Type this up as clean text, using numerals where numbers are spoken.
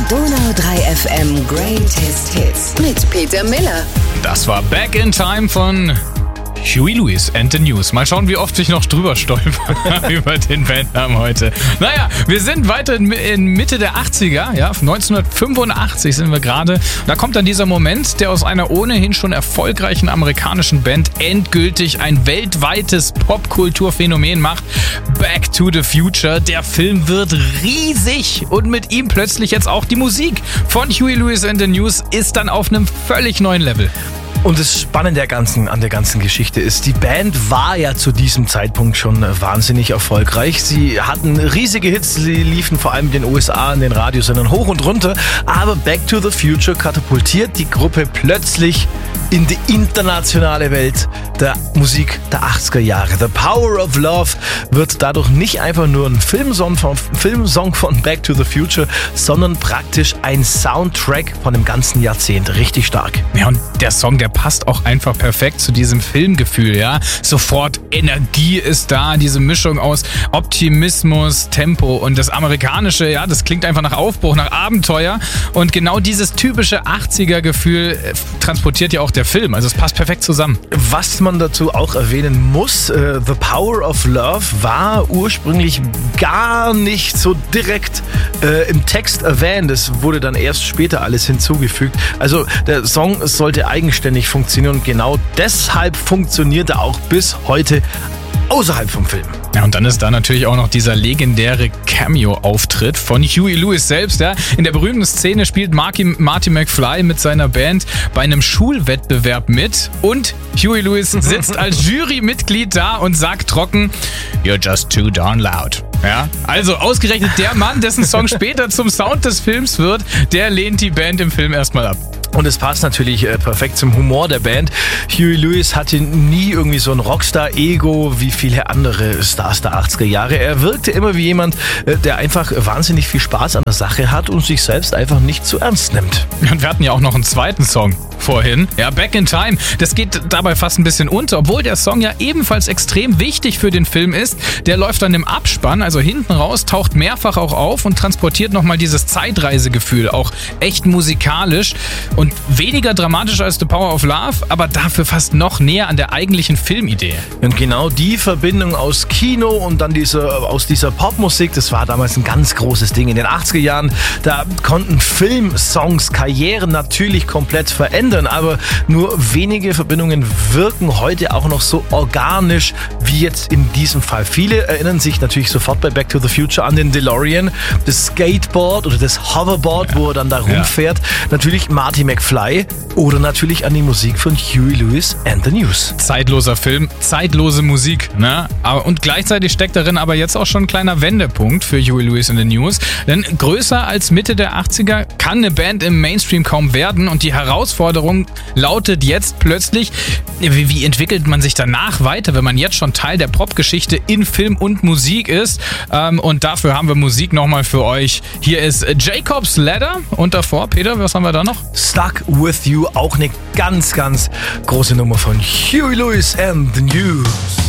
Donau 3 FM Greatest Hits mit Peter Miller. Das war Back in Time von Huey Lewis and the News. Mal schauen, wie oft ich noch drüber stolper über den Bandnamen heute. Naja, wir sind weiter in Mitte der 80er, ja, 1985 sind wir gerade. Da kommt dann dieser Moment, der aus einer ohnehin schon erfolgreichen amerikanischen Band endgültig ein weltweites Popkulturphänomen macht. Back to the Future. Der Film wird riesig und mit ihm plötzlich jetzt auch die Musik von Huey Lewis and the News ist dann auf einem völlig neuen Level. Und das Spannende an der ganzen Geschichte ist, die Band war ja zu diesem Zeitpunkt schon wahnsinnig erfolgreich. Sie hatten riesige Hits, sie liefen vor allem in den USA, in den Radiosendern hoch und runter. Aber Back to the Future katapultiert die Gruppe plötzlich in die internationale Welt der Musik der 80er Jahre. The Power of Love wird dadurch nicht einfach nur ein Filmsong von Back to the Future, sondern praktisch ein Soundtrack von dem ganzen Jahrzehnt. Richtig stark. Ja, und der Song, der passt auch einfach perfekt zu diesem Filmgefühl, ja. Sofort Energie ist da, diese Mischung aus Optimismus, Tempo und das Amerikanische, ja, das klingt einfach nach Aufbruch, nach Abenteuer. Und genau dieses typische 80er-Gefühl transportiert ja auch der Film. Also es passt perfekt zusammen. Was man dazu auch erwähnen muss, The Power of Love war ursprünglich gar nicht so direkt im Text erwähnt. Es wurde dann erst später alles hinzugefügt. Also der Song sollte eigenständig funktionieren und genau deshalb funktioniert er auch bis heute außerhalb vom Film. Ja, und dann ist da natürlich auch noch dieser legendäre Cameo-Auftritt von Huey Lewis selbst. Ja. In der berühmten Szene spielt Marty McFly mit seiner Band bei einem Schulwettbewerb mit und Huey Lewis sitzt als Jurymitglied da und sagt trocken, "You're just too darn loud." Ja, also ausgerechnet der Mann, dessen Song später zum Sound des Films wird, der lehnt die Band im Film erstmal ab. Und es passt natürlich perfekt zum Humor der Band. Huey Lewis hatte nie irgendwie so ein Rockstar-Ego wie viele andere Stars der 80er Jahre. Er wirkte immer wie jemand, der einfach wahnsinnig viel Spaß an der Sache hat und sich selbst einfach nicht zu ernst nimmt. Und wir hatten ja auch noch einen zweiten Song vorhin. Ja, Back in Time. Das geht dabei fast ein bisschen unter, obwohl der Song ja ebenfalls extrem wichtig für den Film ist. Der läuft dann im Abspann, also hinten raus, taucht mehrfach auch auf und transportiert nochmal dieses Zeitreisegefühl, auch echt musikalisch und weniger dramatisch als The Power of Love, aber dafür fast noch näher an der eigentlichen Filmidee. Und genau die Verbindung aus Kino und dann aus dieser Popmusik, das war damals ein ganz großes Ding. In den 80er Jahren, da konnten Filmsongs Karrieren natürlich komplett verändern, aber nur wenige Verbindungen wirken heute auch noch so organisch wie jetzt in diesem Fall. Viele erinnern sich natürlich sofort bei Back to the Future an den DeLorean, das Skateboard oder das Hoverboard, wo er dann da rumfährt. Natürlich Marty McFly oder natürlich an die Musik von Huey Lewis and the News. Zeitloser Film, zeitlose Musik, ne? Und gleichzeitig steckt darin aber jetzt auch schon ein kleiner Wendepunkt für Huey Lewis and the News. Denn größer als Mitte der 80er kann eine Band im Mainstream kaum werden und die Herausforderung lautet jetzt plötzlich, wie entwickelt man sich danach weiter, wenn man jetzt schon Teil der Popgeschichte in Film und Musik ist. Und dafür haben wir Musik nochmal für euch. Hier ist Jacob's Ladder und davor, Peter, was haben wir da noch? Stuck With You, auch eine ganz, ganz große Nummer von Huey Lewis and the News.